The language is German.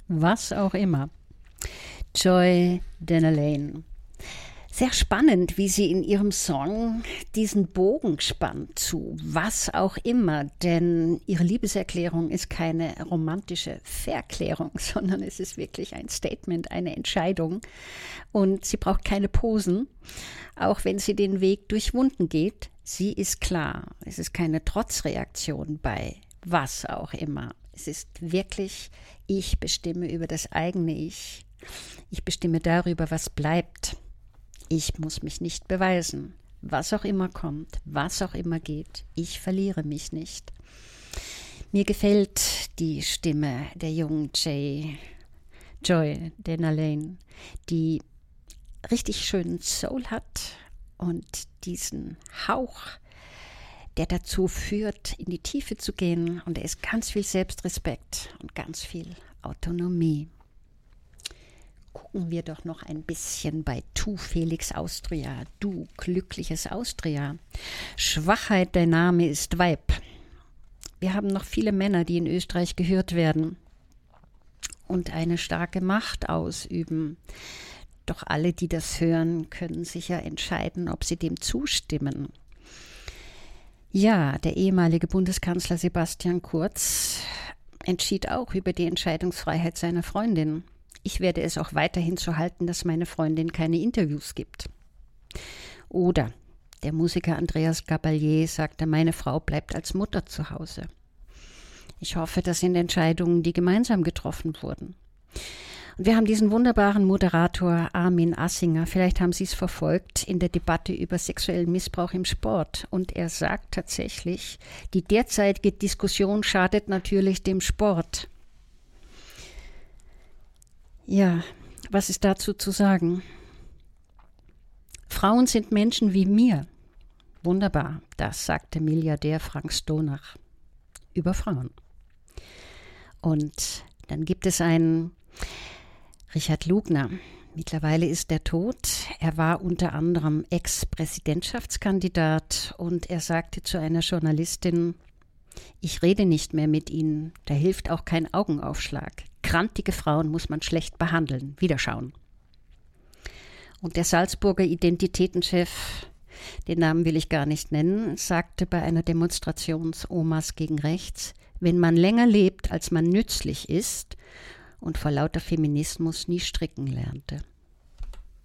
Was auch immer. Joy Denalane. Sehr spannend, wie sie in ihrem Song diesen Bogen spannt zu was auch immer, denn ihre Liebeserklärung ist keine romantische Verklärung, sondern es ist wirklich ein Statement, eine Entscheidung und sie braucht keine Posen, auch wenn sie den Weg durchwunden geht. Sie ist klar, es ist keine Trotzreaktion bei was auch immer. Es ist wirklich, ich bestimme über das eigene Ich. Ich bestimme darüber, was bleibt. Ich muss mich nicht beweisen. Was auch immer kommt, was auch immer geht, ich verliere mich nicht. Mir gefällt die Stimme der jungen Joy Denalane, die richtig schönen Soul hat und diesen Hauch, der dazu führt, in die Tiefe zu gehen. Und da ist ganz viel Selbstrespekt und ganz viel Autonomie. Gucken wir doch noch ein bisschen bei Tu Felix Austria, du glückliches Austria. Schwachheit, der Name ist Weib. Wir haben noch viele Männer, die in Österreich gehört werden und eine starke Macht ausüben. Doch alle, die das hören, können sicher entscheiden, ob sie dem zustimmen. Ja, der ehemalige Bundeskanzler Sebastian Kurz entschied auch über die Entscheidungsfreiheit seiner Freundin. Ich werde es auch weiterhin so halten, dass meine Freundin keine Interviews gibt. Oder der Musiker Andreas Gabalier sagte, meine Frau bleibt als Mutter zu Hause. Ich hoffe, das sind Entscheidungen, die gemeinsam getroffen wurden. Und wir haben diesen wunderbaren Moderator Armin Assinger, vielleicht haben Sie es verfolgt, in der Debatte über sexuellen Missbrauch im Sport. Und er sagt tatsächlich, die derzeitige Diskussion schadet natürlich dem Sport. Ja, was ist dazu zu sagen? Frauen sind Menschen wie mir. Wunderbar, das sagte Milliardär Frank Stonach über Frauen. Und dann gibt es einen Richard Lugner. Mittlerweile ist er tot. Er war unter anderem Ex-Präsidentschaftskandidat und er sagte zu einer Journalistin, ich rede nicht mehr mit Ihnen, da hilft auch kein Augenaufschlag. Grantige Frauen muss man schlecht behandeln. Wiederschauen. Und der Salzburger Identitätenchef, den Namen will ich gar nicht nennen, sagte bei einer Demonstration Omas gegen Rechts, wenn man länger lebt, als man nützlich ist und vor lauter Feminismus nie stricken lernte.